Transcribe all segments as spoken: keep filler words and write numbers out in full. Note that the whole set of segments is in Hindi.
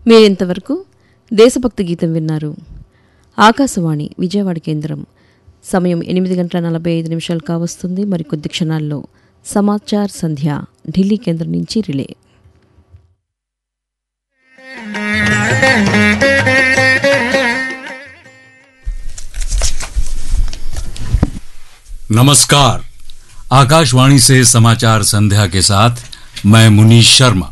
మీరింతవరకు దేశభక్తి గీతం విన్నారు. ఆకాశవాణి విజయవాడ కేంద్రం. సమయం ఎనిమిది గంటల నలభై ఐదు నిమిషాలు కావస్తుంది. మరికొద్ది క్షణాల్లో సమాచార్ సంధ్య ఢిల్లీ కేంద్రం నుంచి రిలే. नमस्कार. आकाशवाणी से समाचार संध्या के साथ मैं मुनीश शर्मा.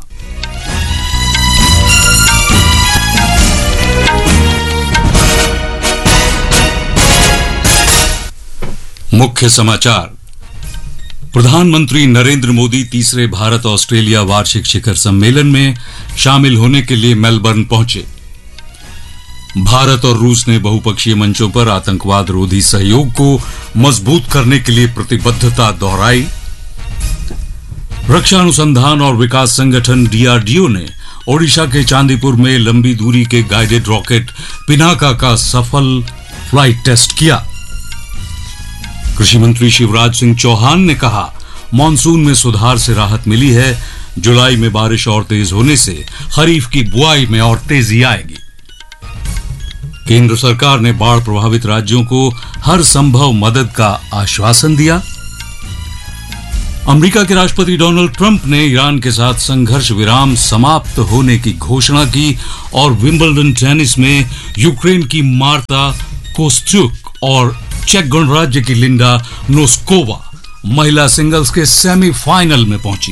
मुख्य समाचार. प्रधानमंत्री नरेंद्र मोदी तीसरे भारत ऑस्ट्रेलिया वार्षिक शिखर सम्मेलन में शामिल होने के लिए मेलबर्न पहुंचे. भारत और रूस ने बहुपक्षीय मंचों पर आतंकवाद रोधी सहयोग को मजबूत करने के लिए प्रतिबद्धता दोहराई. रक्षा अनुसंधान और विकास संगठन डीआरडीओ ने ओडिशा के चांदीपुर में लंबी दूरी के गाइडेड रॉकेट पिनाका का सफल फ्लाइट टेस्ट किया. कृषि मंत्री शिवराज सिंह चौहान ने कहा, मॉनसून में सुधार से राहत मिली है. जुलाई में बारिश और तेज होने से खरीफ की बुआई में और तेजी आएगी. केंद्र सरकार ने बाढ़ प्रभावित राज्यों को हर संभव मदद का आश्वासन दिया. अमेरिका के राष्ट्रपति डोनाल्ड ट्रंप ने ईरान के साथ संघर्ष विराम समाप्त होने की घोषणा की और विंबलडन टेनिस में यूक्रेन की मार्ता कोस्त्युक और चेक गणराज्य की लिंडा नोस्कोवा महिला सिंगल्स के सेमीफाइनल में पहुंची.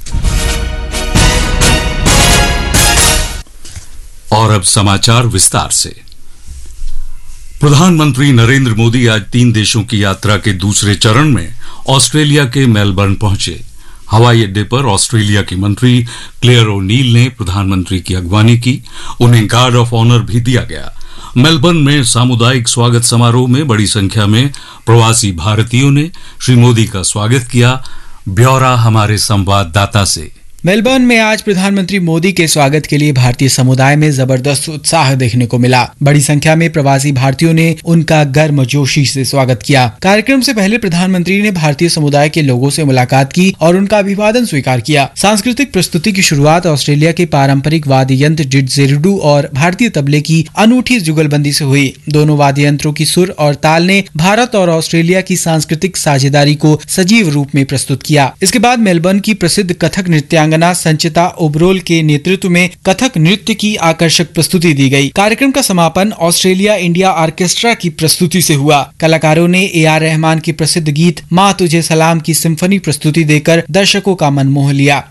और अब समाचार विस्तार से. प्रधानमंत्री नरेंद्र मोदी आज तीन देशों की यात्रा के दूसरे चरण में ऑस्ट्रेलिया के मेलबर्न पहुंचे. हवाई अड्डे पर ऑस्ट्रेलिया की मंत्री क्लेयर ओ'नील ने प्रधानमंत्री की अगवानी की. उन्हें गार्ड ऑफ ऑनर भी दिया गया. मेलबर्न में सामुदायिक स्वागत समारोह में बड़ी संख्या में प्रवासी भारतीयों ने श्री मोदी का स्वागत किया. ब्यौरा हमारे संवाददाता से. मेलबर्न में आज प्रधानमंत्री मोदी के स्वागत के लिए भारतीय समुदाय में जबरदस्त उत्साह देखने को मिला. बड़ी संख्या में प्रवासी भारतीयों ने उनका गर्मजोशी से स्वागत किया. कार्यक्रम से पहले प्रधानमंत्री ने भारतीय समुदाय के लोगों से मुलाकात की और उनका अभिवादन स्वीकार किया. सांस्कृतिक प्रस्तुति की शुरुआत ऑस्ट्रेलिया के पारंपरिक वाद्य यंत्र डिडजेरिडू और भारतीय तबले की अनूठी जुगलबंदी से हुई. दोनों वाद्य यंत्रों की सुर और ताल ने भारत और ऑस्ट्रेलिया की सांस्कृतिक साझेदारी को सजीव रूप में प्रस्तुत किया. इसके बाद मेलबर्न की प्रसिद्ध कथक नृत्यांगना संचिता ओबरोल के नेतृत्व में कथक नृत्य की आकर्षक प्रस्तुति दी गई. कार्यक्रम का समापन ऑस्ट्रेलिया इंडिया ऑर्केस्ट्रा की प्रस्तुति से हुआ. कलाकारों ने ए आर रहमान के प्रसिद्ध गीत माँ तुझे सलाम की सिम्फनी प्रस्तुति देकर दर्शकों का मन मोह लिया.